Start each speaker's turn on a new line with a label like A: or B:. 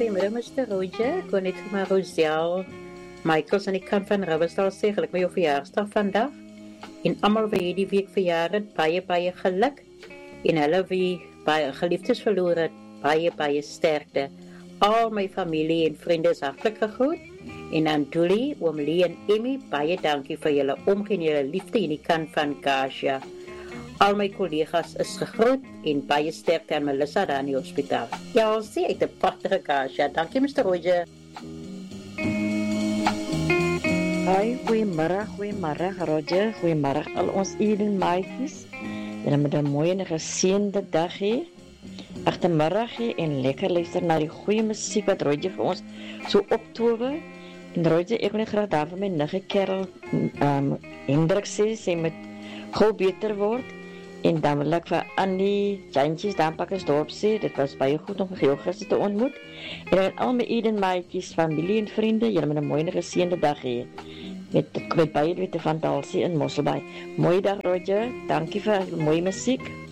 A: goeiemiddag Mr. Roger. Ek wil net vir my Rosel Michaels aan die kant van Riversdal sê, gelukkig met jou verjaarsdag vandag. En almal wat hierdie week verjaar het, baie geluk. En hulle wie baie geliefdes verloor het, baie sterkte. Al my familie en vriende is hartlik gegroet. En aan Julie, oom Lee en Emmy, baie dankie vir julle omgee en julle liefde in die kant van Kasia. Al my collega's is gegroet en baie sterkte aan Melissa daar in die hospitaal. Ja, ons sê uit 'n pragtige Kasia. Dankie Mr. Roger.
B: Hoi, goeiemôre Roger, goeiemôre al ons Edenmaatjies. Julle moet 'n mooi en geseënde dag hê. Agtermiddag hê en lekker luister na die goeie musiek wat Roger vir ons so optower. En Roger, ek wil net graag daar vir my niggie Kerel Hendrik sê, sy moet gou beter word. En dan wil ek vir Annie Jantjies daar Pakkersdorp sê, dit was baie goed om jou gister te ontmoet. En aan al my Edenmaatjies, familie en vriende, julle moet 'n mooi en geseënde dag hê. Met baie wete fantasie in Mosselbaai. Mooi dag Roger, dankie vir mooi musiek.